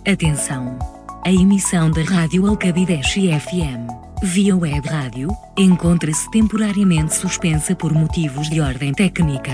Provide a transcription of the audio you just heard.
Atenção! A emissão da Rádio Alcabideche FM, via web rádio, encontra-se temporariamente suspensa por motivos de ordem técnica.